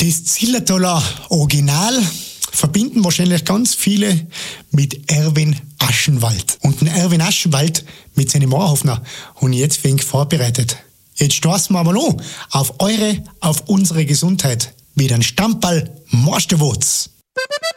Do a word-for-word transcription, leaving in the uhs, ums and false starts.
Das Zillertaler Original verbinden wahrscheinlich ganz viele mit Erwin Aschenwald. Und den Erwin Aschenwald mit seinem Moorhofner habe ich jetzt wenig vorbereitet. Jetzt stoßen wir aber noch auf eure, auf unsere Gesundheit. Wieder ein Stammball Morstewurz.